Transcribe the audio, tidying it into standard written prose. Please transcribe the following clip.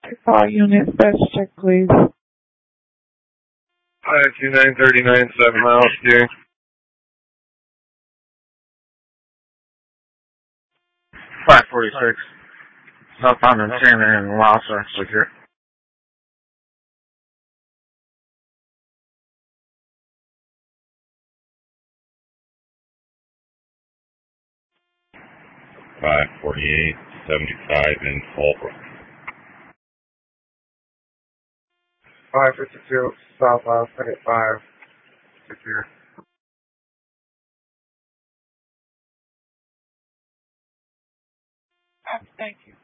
Call unit, best check, please. 2939, 7 miles, here. 546. Southbound and Tanner and Lasser, secure. 548, 75 in Fallbrook. 552, southbound, 25, secure. Thank you.